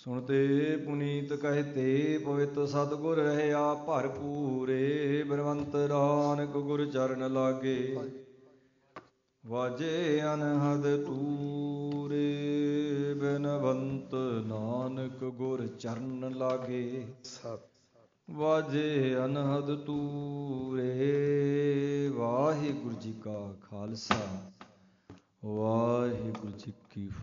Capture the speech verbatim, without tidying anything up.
ਸੁਣਤੇ ਪੁਨੀਤ ਕਹਤੇ ਪਵਿੱਤ ਸਤਿਗੁਰ ਰਹਿਆ ਭਰਪੂਰੇ। ਬਲਵੰਤ ਨਾਨਕ ਗੁਰ ਚਰਨ ਲਾਗੇ ਵਾਜੇ ਅਨਹਦ ਤੂਰੇ। ਬਿਨਵੰਤ ਨਾਨਕ ਗੁਰ ਚਰਨ ਲਾਗੇ ਵਾਜੇ ਅਨਹਦ ਤੂਰੇ। ਵਾਹਿਗੁਰੂ ਜੀ ਕਾ ਖਾਲਸਾ ਵਾਹਿਗੁਰੂ ਜੀ ਕੀ